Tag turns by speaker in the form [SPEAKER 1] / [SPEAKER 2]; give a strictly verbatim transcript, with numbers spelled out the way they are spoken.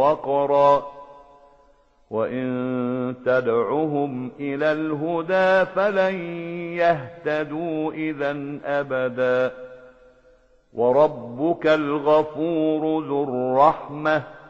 [SPEAKER 1] وقرا وإن تدعهم إلى الهدى فلن يهتدوا إذا أبدا وربك الغفور ذو الرحمة